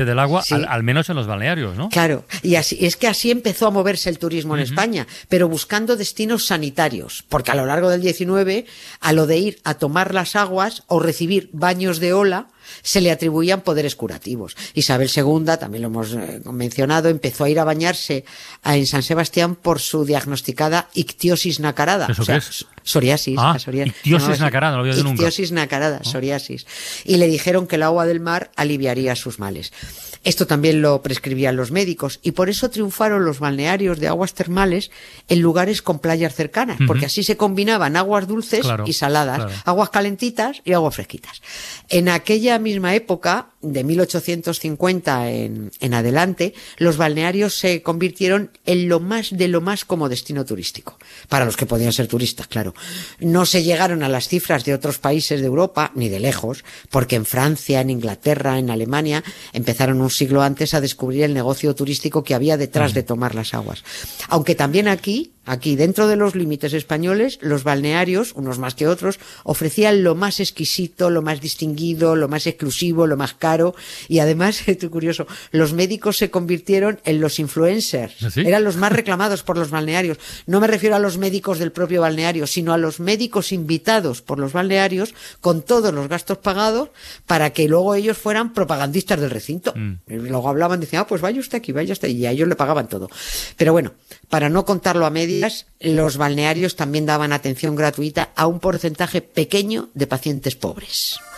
del agua, Sí. al menos en los balnearios, ¿no? Claro, y así empezó a moverse el turismo en España, pero buscando destinos sanitarios, porque a lo largo del 19, a lo de ir a tomar las aguas o recibir baños de ola, se le atribuían poderes curativos. Isabel II, también lo hemos mencionado, empezó a ir a bañarse en San Sebastián por su diagnosticada ictiosis nacarada. ¿Eso qué es? Psoriasis. Ah, la psoriasis. ictiosis nacarada, no lo había oído nunca. Ictiosis nacarada, psoriasis. Y le dijeron que el agua del mar aliviaría sus males. Esto también lo prescribían los médicos y por eso triunfaron los balnearios de aguas termales en lugares con playas cercanas, porque así se combinaban aguas dulces y saladas, aguas calentitas y aguas fresquitas. En aquella misma época, de 1850 en adelante, los balnearios se convirtieron en lo más como destino turístico, para los que podían ser turistas, claro. No se llegaron a las cifras de otros países de Europa, ni de lejos, porque en Francia, en Inglaterra, en Alemania, empezaron un siglo antes a descubrir el negocio turístico que había detrás de tomar las aguas. Aunque también aquí dentro de los límites españoles, los balnearios, unos más que otros, ofrecían lo más exquisito, lo más distinguido, lo más exclusivo, lo más caro, y además, esto es curioso, los médicos se convirtieron en los influencers. ¿Sí? Eran los más reclamados por los balnearios. No me refiero a los médicos del propio balneario, sino a los médicos invitados por los balnearios con todos los gastos pagados para que luego ellos fueran propagandistas del recinto. Luego hablaban, decían, pues vaya usted aquí, y a ellos le pagaban todo. Pero bueno, para no contarlo a medias, los balnearios también daban atención gratuita a un porcentaje pequeño de pacientes pobres.